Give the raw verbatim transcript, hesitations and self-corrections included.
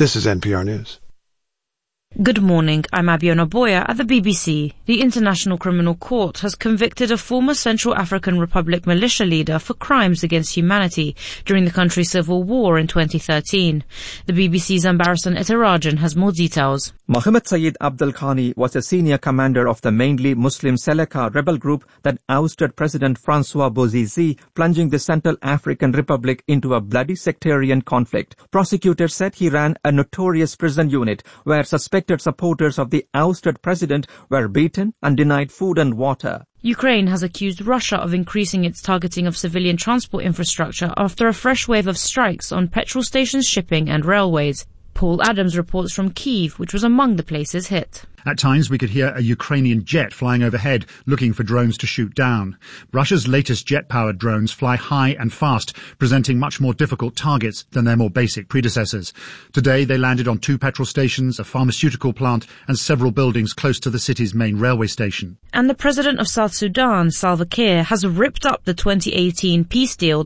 This is N P R News. Good morning, I'm Abiona Boya at the B B C. The International Criminal Court has convicted a former Central African Republic militia leader for crimes against humanity during the country's civil war in twenty thirteen. The B B C's Ambarasan Etarajan has more details. Mohammed Sayyid Abdul Khani was a senior commander of the mainly Muslim Seleka rebel group that ousted President Francois Bozize, plunging the Central African Republic into a bloody sectarian conflict. Prosecutors said he ran a notorious prison unit where suspected supporters of the ousted president were beaten and denied food and water. Ukraine has accused Russia of increasing its targeting of civilian transport infrastructure after a fresh wave of strikes on petrol stations, shipping and railways. Paul Adams reports from Kyiv, which was among the places hit. At times we could hear a Ukrainian jet flying overhead, looking for drones to shoot down. Russia's latest jet-powered drones fly high and fast, presenting much more difficult targets than their more basic predecessors. Today they landed on two petrol stations, a pharmaceutical plant and several buildings close to the city's main railway station. And the president of South Sudan, Salva Kiir, has ripped up the twenty eighteen peace deal